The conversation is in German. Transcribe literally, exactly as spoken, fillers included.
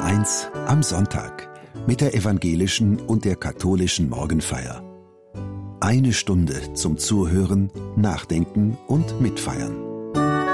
eins am Sonntag mit der evangelischen und der katholischen Morgenfeier. Eine Stunde zum Zuhören, Nachdenken und Mitfeiern.